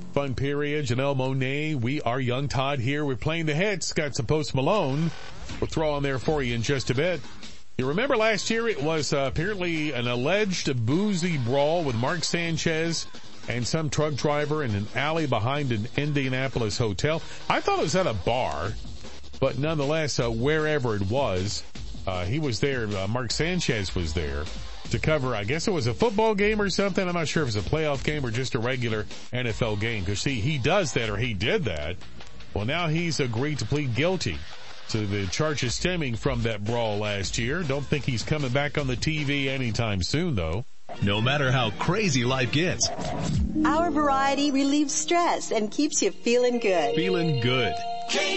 Fun period. Janelle Monáe, We Are Young Todd here. We're playing the hits. Got some Post Malone. We'll throw on there for you in just a bit. You remember last year it was apparently an alleged boozy brawl with Mark Sanchez and some truck driver in an alley behind an Indianapolis hotel. I thought it was at a bar, but nonetheless, wherever it was, he was there. Mark Sanchez was there to cover, I guess it was a football game or something. I'm not sure if it was a playoff game or just a regular NFL game. Because see, he does that, or he did that. Well, now he's agreed to plead guilty to the charges stemming from that brawl last year. Don't think he's coming back on the TV anytime soon, though. No matter how crazy life gets, our variety relieves stress and keeps you feeling good. Feeling good.